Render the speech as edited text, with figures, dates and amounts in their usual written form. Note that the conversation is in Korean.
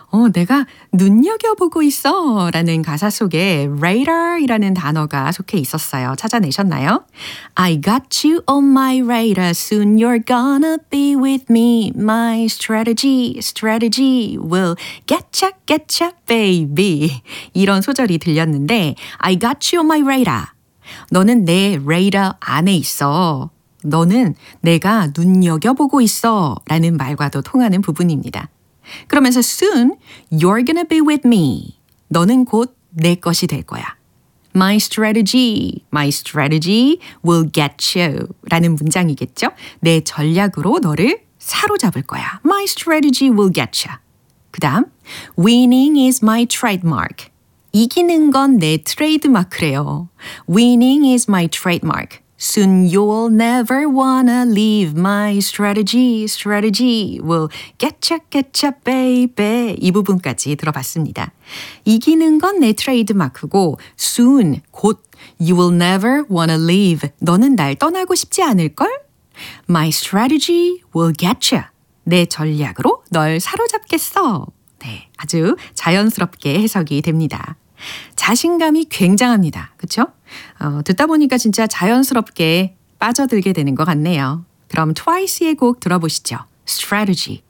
내가 눈여겨보고 있어 라는 가사 속에 radar이라는 단어가 속해 있었어요. 찾아내셨나요? I got you on my radar. Soon you're gonna be with me. My strategy will getcha, baby. 이런 소절이 들렸는데 I got you on my radar. 너는 내 radar 안에 있어. 너는 내가 눈여겨보고 있어 라는 말과도 통하는 부분입니다. 그러면서 soon you're gonna be with me. 너는 곧 내 것이 될 거야. My strategy will get you 라는 문장이겠죠? 내 전략으로 너를 사로잡을 거야. My strategy will get you. 그 다음 winning is my trademark. 이기는 건 내 트레이드마크래요. Winning is my trademark. Soon you'll never wanna leave my strategy will getcha, baby. 이 부분까지 들어봤습니다. 이기는 건 내 트레이드마크고 soon, 곧 you will never wanna leave. 너는 날 떠나고 싶지 않을걸? My strategy will getcha. 내 전략으로 널 사로잡겠어. 네, 아주 자연스럽게 해석이 됩니다. 자신감이 굉장합니다. 그렇죠? 듣다 보니까 진짜 자연스럽게 빠져들게 되는 것 같네요. 그럼 트와이스의 곡 들어보시죠. Strategy.